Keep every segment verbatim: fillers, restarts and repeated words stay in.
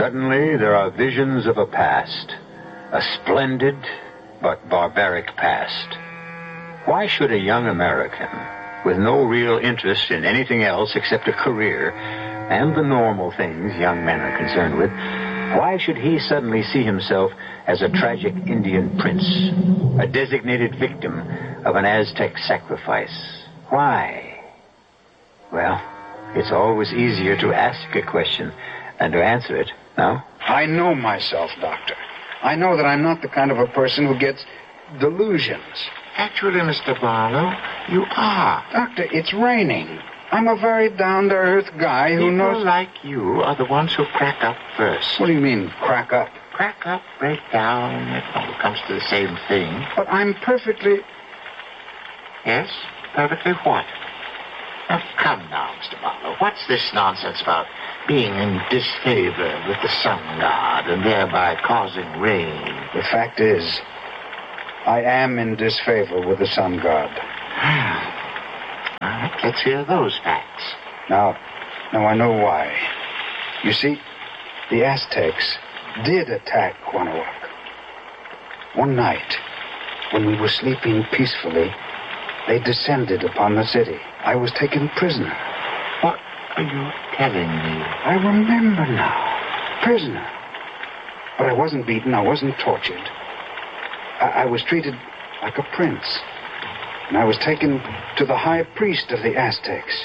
Suddenly, there are visions of a past. A splendid but barbaric past. Why should a young American, with no real interest in anything else except a career and the normal things young men are concerned with, why should he suddenly see himself as a tragic Indian prince, a designated victim of an Aztec sacrifice? Why? Well, it's always easier to ask a question than to answer it, no? I know myself, Doctor. I know that I'm not the kind of a person who gets delusions. Actually, Mister Barlow, you are. Doctor, it's raining. I'm a very down-to-earth guy who People knows... People like you are the ones who crack up first. What do you mean, crack up? Crack up, break down, it all comes to the same thing. But I'm perfectly... Yes? Perfectly what? Now, come now, Mister Barlow. What's this nonsense about being in disfavor with the sun god and thereby causing rain? The fact is, I am in disfavor with the sun god. All right, let's hear those facts. Now, now I know why. You see, the Aztecs did attack Guanajuato. One night, when we were sleeping peacefully, they descended upon the city. I was taken prisoner. What are you telling me? I remember now. Prisoner. But I wasn't beaten. I wasn't tortured. I, I was treated like a prince. And I was taken to the high priest of the Aztecs.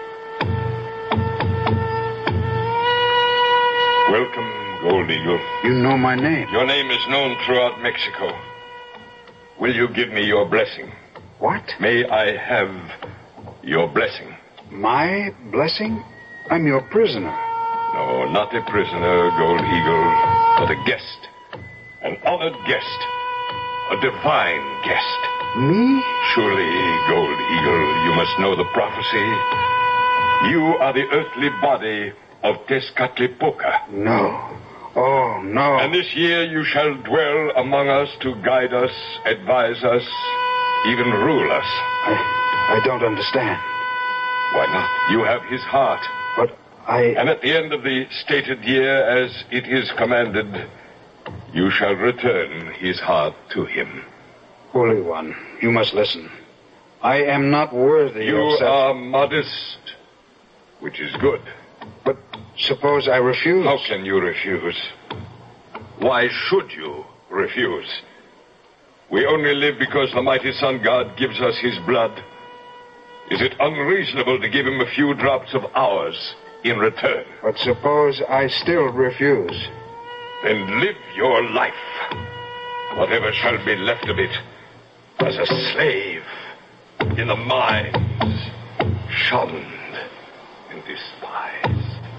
Welcome, Gold Eagle. You know my name. Your name is known throughout Mexico. Will you give me your blessing? What? May I have your blessing? My blessing? I'm your prisoner. No, not a prisoner, Gold Eagle, but a guest. An honored guest. A divine guest. Me? Surely, Gold Eagle, you must know the prophecy. You are the earthly body of Tezcatlipoca. No. Oh, no. And this year you shall dwell among us to guide us, advise us, even rule us. I, I don't understand. Why not? You have his heart. But I... And at the end of the stated year, as it is commanded, you shall return his heart to him. Holy One, you must listen. I am not worthy you of such... You are modest, which is good. But suppose I refuse? How can you refuse? Why should you refuse? We only live because the mighty sun god gives us his blood. Is it unreasonable to give him a few drops of ours in return? But suppose I still refuse? Then live your life, whatever shall be left of it, as a slave in the mines, shunned and despised.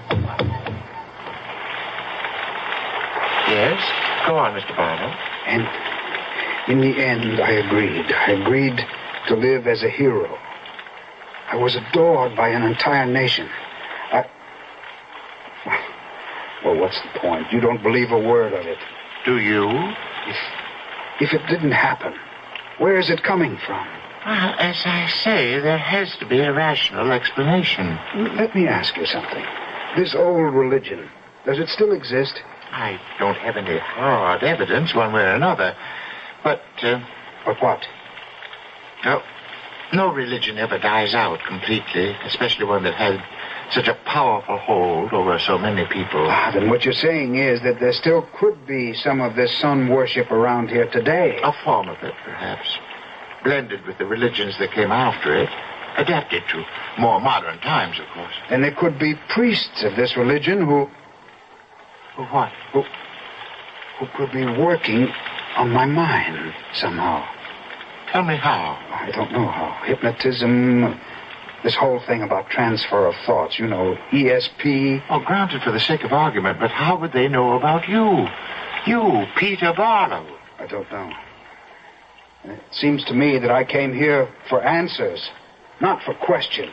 Yes? Go on, Mister Barlow. And in the end, I agreed. I agreed to live as a hero. I was adored by an entire nation. I... Well, what's the point? You don't believe a word of it. Do you? If, if it didn't happen, where is it coming from? Well, as I say, there has to be a rational explanation. Let me ask you something. This old religion, does it still exist? I don't have any hard evidence one way or another. But, uh... But what? No, no religion ever dies out completely, especially one that had such a powerful hold over so many people. Ah, then what you're saying is that there still could be some of this sun worship around here today. A form of it, perhaps. Blended with the religions that came after it. Adapted to more modern times, of course. And there could be priests of this religion who... Who what? Who, who could be working on my mind somehow. Tell me how. I don't know how. Hypnotism, this whole thing about transfer of thoughts, you know, E S P. Oh, granted for the sake of argument, but how would they know about you? You, Peter Barlow. I don't know. It seems to me that I came here for answers, not for questions.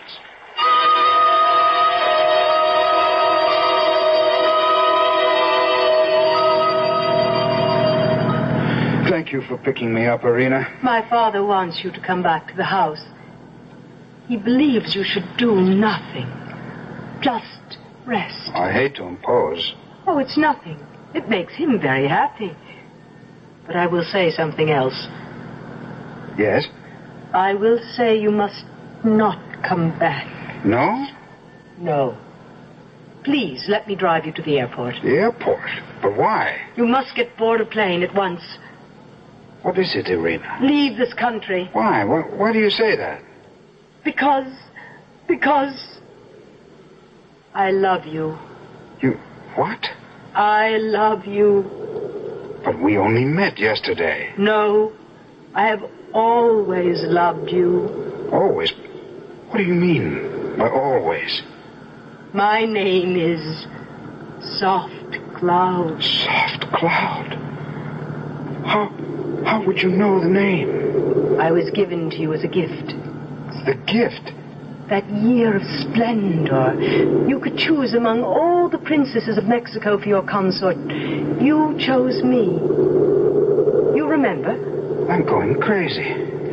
Thank you for picking me up, Irina. My father wants you to come back to the house. He believes you should do nothing. Just rest. I hate to impose, Oh, it's nothing. It makes him very happy. But I will say something else. Yes? I will say you must not come back. No? No. Please, let me drive you to the airport. The airport? But why? You must get board a plane at once. What is it, Irina? Leave this country. Why? Why, why do you say that? Because... Because... I love you. You... what? I love you. But we only met yesterday. No. I have always loved you. Always? What do you mean by always? My name is Soft Cloud. Soft Cloud? How... how would you know the name? I was given to you as a gift. The gift? That year of splendor. You could choose among all the princesses of Mexico for your consort. You chose me. You remember? I'm going crazy.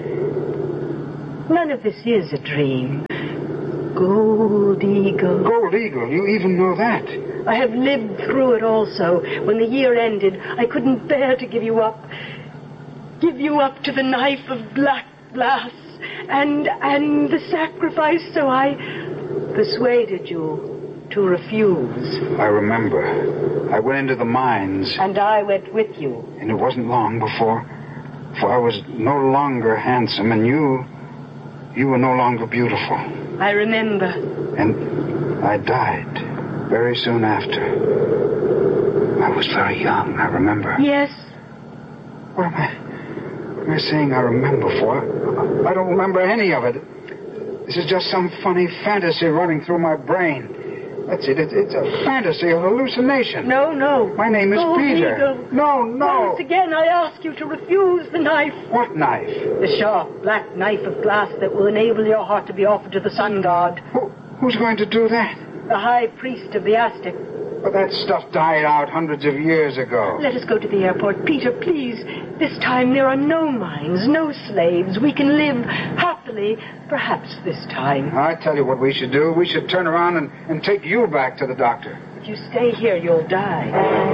None of this is a dream. Gold Eagle. Gold Eagle, you even know that. I have lived through it also. When the year ended, I couldn't bear to give you up. Give you up to the knife of black glass. And and the sacrifice, so I persuaded you to refuse. I remember. I went into the mines. And I went with you. And it wasn't long before, for I was no longer handsome, and you, you were no longer beautiful. I remember. And I died very soon after. I was very young, I remember. Yes. What am I... What am I saying I remember for? I don't remember any of it. This is just some funny fantasy running through my brain. That's it. it it's a fantasy, a hallucination. No, no. My name is Gold Peter. Eagle. No, no. Once again, I ask you to refuse the knife. What knife? The sharp, black knife of glass that will enable your heart to be offered to the sun god. Who, who's going to do that? The high priest of the Aztec. But that stuff died out hundreds of years ago. Let us go to the airport. Peter, please. This time there are no mines, no slaves. We can live happily, perhaps this time. I tell you what we should do. We should turn around and, and take you back to the doctor. If you stay here, you'll die.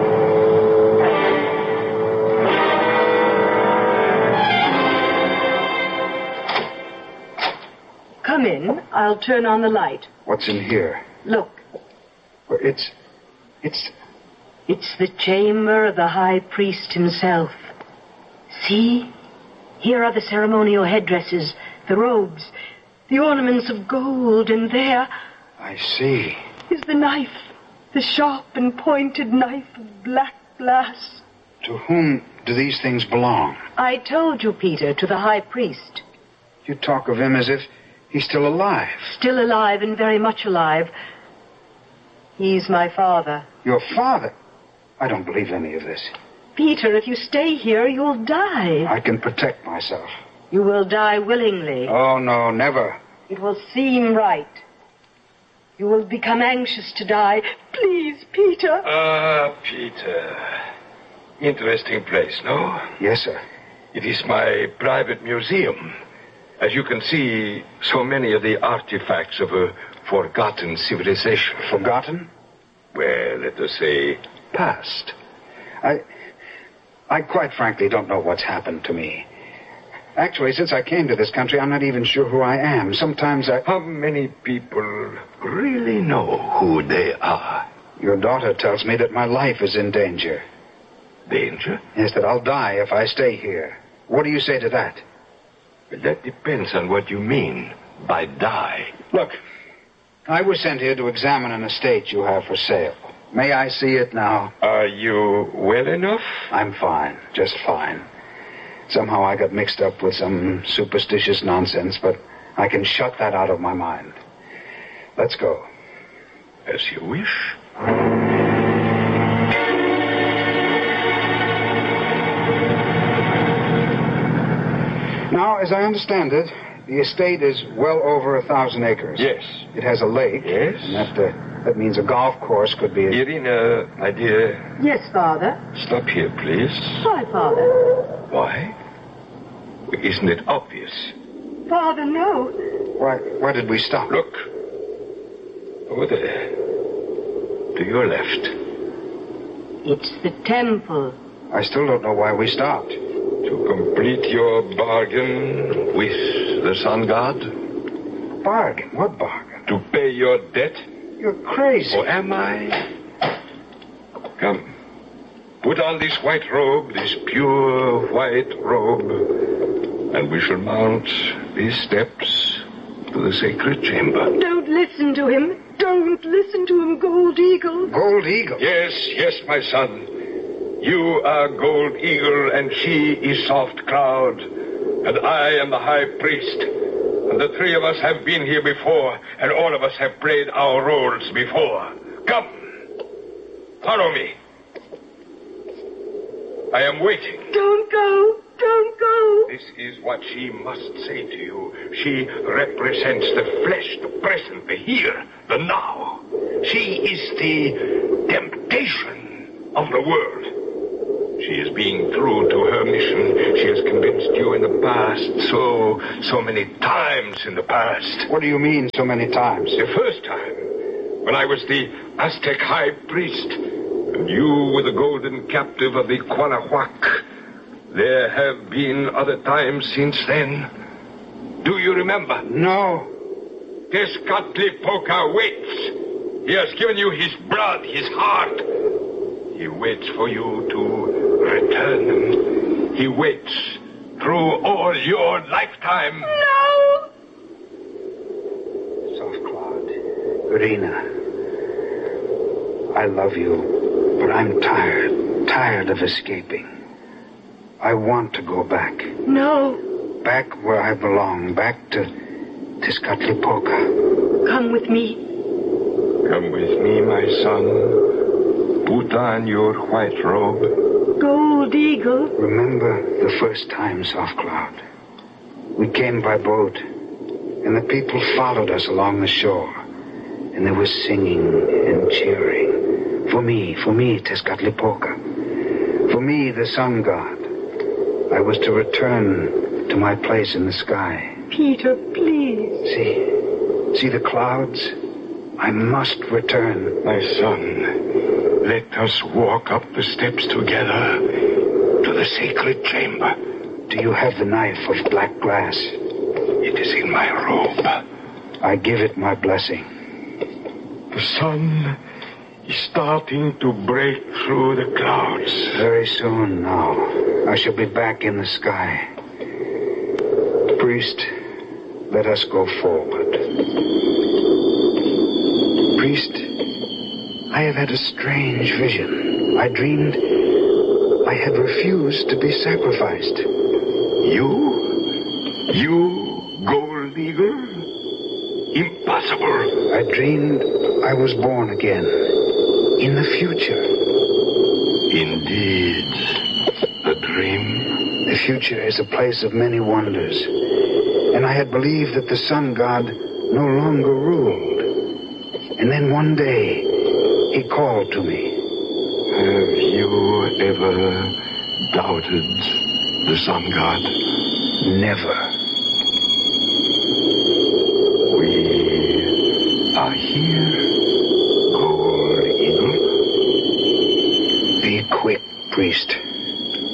Come in. I'll turn on the light. What's in here? Look. Well, it's... It's... It's the chamber of the high priest himself. See? Here are the ceremonial headdresses, the robes, the ornaments of gold, and there... I see. ...is the knife, the sharp and pointed knife of black glass. To whom do these things belong? I told you, Peter, to the high priest. You talk of him as if he's still alive. Still alive and very much alive. He's my father. Your father? I don't believe any of this. Peter, if you stay here, you'll die. I can protect myself. You will die willingly. Oh, no, never. It will seem right. You will become anxious to die. Please, Peter. Ah, Peter. Interesting place, no? Yes, sir. It is my private museum. As you can see, so many of the artifacts of a forgotten civilization. Forgotten? Well, let us say, past. I... I quite frankly don't know what's happened to me. Actually, since I came to this country, I'm not even sure who I am. Sometimes I... How many people really know who they are? Your daughter tells me that my life is in danger. Danger? Yes, that I'll die if I stay here. What do you say to that? Well, that depends on what you mean by die. Look, I was sent here to examine an estate you have for sale. May I see it now? Are you well enough? I'm fine, just fine. Somehow I got mixed up with some superstitious nonsense, but I can shut that out of my mind. Let's go. As you wish. Now, as I understand it, the estate is well over a thousand acres. Yes. It has a lake. Yes. And that, uh, that means a golf course could be... A... Irina, my dear. Yes, Father. Stop here, please. Why, Father? Why? Isn't it obvious? Father, no. Why, why did we stop? Look. Over there. To your left. It's the temple. I still don't know why we stopped. To complete your bargain with the sun god? Bargain? What bargain? To pay your debt? You're crazy. Or am I? Come. Put on this white robe, this pure white robe, and we shall mount these steps to the sacred chamber. Don't listen to him. Don't listen to him, Gold Eagle. Gold Eagle? Yes, yes, my son. You are Gold Eagle, and she is Soft Cloud, and I am the High Priest. And the three of us have been here before, and all of us have played our roles before. Come, follow me. I am waiting. Don't go. Don't go. This is what she must say to you. She represents the flesh, the present, the here, the now. She is the temptation of the world. She is being true to her mission. She has convinced you in the past, so, so many times in the past. What do you mean so many times? The first time, when I was the Aztec High Priest, and you were the golden captive of the Quanahuac. There have been other times since then. Do you remember? No. Tezcatlipoca waits. He has given you his blood, his heart. He waits for you to return them. He waits through all your lifetime. No! Soft Cloud. Irina. I love you, but I'm tired. Tired of escaping. I want to go back. No. Back where I belong. Back to Tezcatlipoca. Come with me. Come with me, my son. Put on your white robe. Gold Eagle. Remember the first time, Soft Cloud. We came by boat, and the people followed us along the shore. And they were singing and cheering. For me, for me, Tezcatlipoca. For me, the sun god. I was to return to my place in the sky. Peter, please. See, see the clouds? I must return. My son, let us walk up the steps together to the sacred chamber. Do you have the knife of black glass? It is in my robe. I give it my blessing. The sun is starting to break through the clouds. Very soon now, I shall be back in the sky. Priest, let us go forward. Priest, I have had a strange vision. I dreamed I had refused to be sacrificed. You? You, Gold Eagle? Impossible. I dreamed I was born again. In the future. Indeed. A dream. The future is a place of many wonders. And I had believed that the sun god no longer ruled. And then one day, he called to me. Have you ever doubted the sun god? Never. We are here, Gold Eagle. Be quick, priest.